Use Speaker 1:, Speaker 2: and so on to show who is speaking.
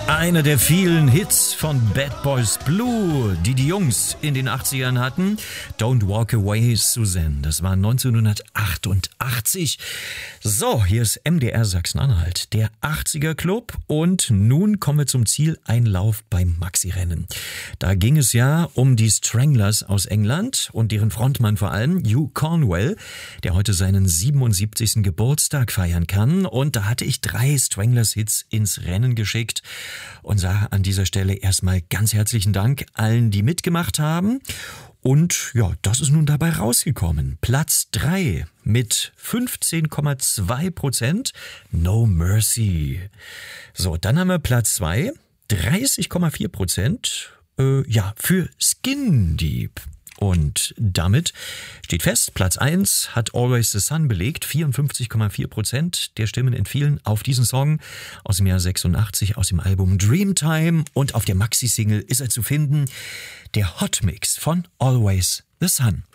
Speaker 1: Einer der vielen Hits von Bad Boys Blue, die die Jungs in den 80ern hatten. Don't Walk Away, Suzanne. Das war 1988. So, hier ist MDR Sachsen-Anhalt, der 80er Club. Und nun kommen wir zum Zieleinlauf beim Maxi-Rennen. Da ging es ja um die Stranglers aus England und deren Frontmann vor allem, Hugh Cornwell, der heute seinen 77. Geburtstag feiern kann. Und da hatte ich 3 Stranglers-Hits ins Rennen geschickt und sage an dieser Stelle erstmal ganz herzlichen Dank allen, die mitgemacht haben. Und ja, das ist nun dabei rausgekommen. Platz 3 mit 15,2%, No Mercy. So, dann haben wir Platz 2, 30,4%, für Skin Deep. Und damit steht fest, Platz 1 hat Always the Sun belegt, 54,4% der Stimmen entfielen auf diesen Song aus dem Jahr 86, aus dem Album Dreamtime. Und auf der Maxi-Single ist er zu finden, der Hot Mix von Always the Sun.